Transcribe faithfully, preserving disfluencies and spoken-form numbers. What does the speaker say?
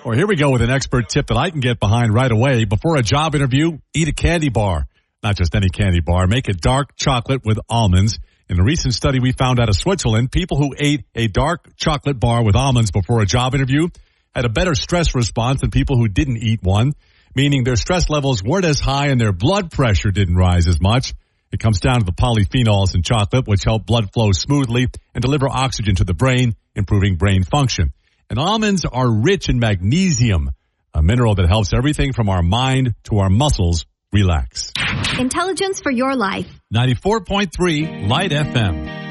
Well, here we go with an expert tip that I can get behind right away. Before a job interview, eat a candy bar. Not just any candy bar. Make it dark chocolate with almonds. In a recent study we found out of Switzerland, people who ate a dark chocolate bar with almonds before a job interview had a better stress response than people who didn't eat one, meaning their stress levels weren't as high and their blood pressure didn't rise as much. It comes down to the polyphenols in chocolate, which help blood flow smoothly and deliver oxygen to the brain, improving brain function. And almonds are rich in magnesium, a mineral that helps everything from our mind to our muscles relax. Intelligence for your life. ninety-four point three Light F M.